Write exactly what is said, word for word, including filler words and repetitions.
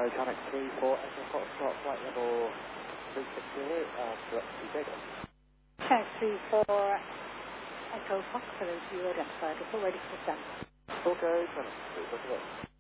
Bravo, Connect three four, Echo Foxtrot, flight level three six zero, uh, direct to Vegas. Connect three four, Echo Fox, hello to you, identified, report ready for stand. Okay, Connect three four.